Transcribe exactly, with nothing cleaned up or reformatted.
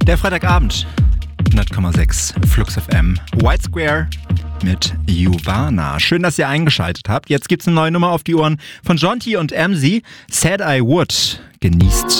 Der Freitagabend, hundert Komma sechs Flux F M, White Square mit Juvana. Schön, dass ihr eingeschaltet habt. Jetzt gibt's eine neue Nummer auf die Ohren von Jonty und Emzy. Said I Would. Genießt.